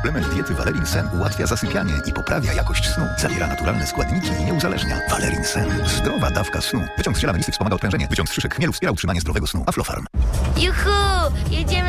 Suplement diety Valerin Sen ułatwia zasypianie i poprawia jakość snu. Zawiera naturalne składniki i nie uzależnia. Valerin Sen. Zdrowa dawka snu. Wyciąg z ziela melisy wspomaga odprężenie. Wyciąg z szyszek chmielu wspiera utrzymanie zdrowego snu. Aflofarm. Juhu! Jedziemy